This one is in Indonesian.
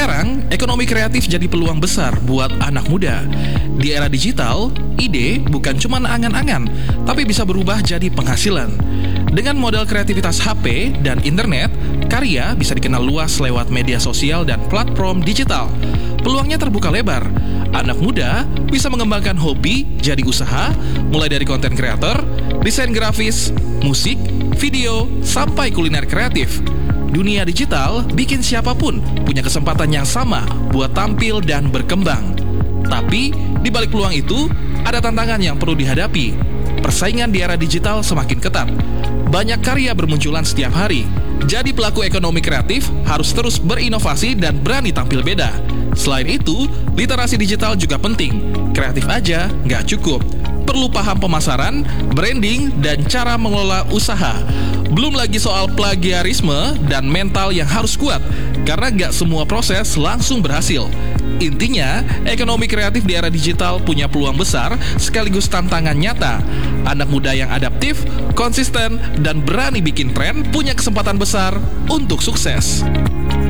Sekarang, ekonomi kreatif jadi peluang besar buat anak muda. Di era digital, ide bukan cuma angan-angan, tapi bisa berubah jadi penghasilan. Dengan modal kreativitas HP dan internet, karya bisa dikenal luas lewat media sosial dan platform digital. Peluangnya terbuka lebar. Anak muda bisa mengembangkan hobi jadi usaha, mulai dari konten kreator, desain grafis, musik, video, sampai kuliner kreatif. Dunia digital bikin siapapun punya kesempatan yang sama buat tampil dan berkembang. Tapi, di balik peluang itu, ada tantangan yang perlu dihadapi. Persaingan di era digital semakin ketat. Banyak karya bermunculan setiap hari. Jadi pelaku ekonomi kreatif harus terus berinovasi dan berani tampil beda. Selain itu, literasi digital juga penting. Kreatif aja nggak cukup. Perlu paham pemasaran, branding, dan cara mengelola usaha. Belum lagi soal plagiarisme dan mental yang harus kuat, karena nggak semua proses langsung berhasil. Intinya, ekonomi kreatif di era digital punya peluang besar sekaligus tantangan nyata. Anak muda yang adaptif, konsisten, dan berani bikin tren punya kesempatan besar untuk sukses.